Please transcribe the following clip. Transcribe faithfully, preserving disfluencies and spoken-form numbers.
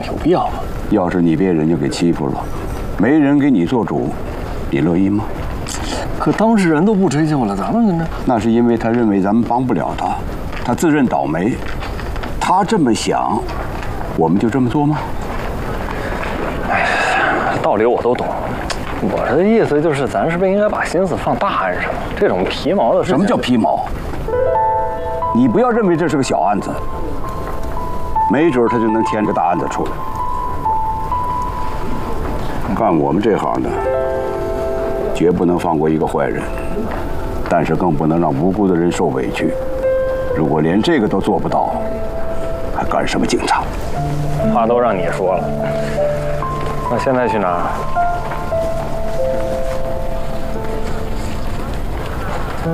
有必要吗？ 要是你被人家给欺负了，没人给你做主，你乐意吗？ 可当事人都不追究了，咱们跟着…… 那是因为他认为咱们帮不了他，他自认倒霉。他这么想，我们就这么做吗？ 哎，道理我都懂。我的意思就是，咱是不是应该把心思放大案上？这种皮毛的事情…… 什么叫皮毛？你不要认为这是个小案子，没准他就能添个大案子出来。干我们这行的，绝不能放过一个坏人，但是更不能让无辜的人受委屈。如果连这个都做不到，还干什么警察？ 话都让你说了，那现在去哪儿？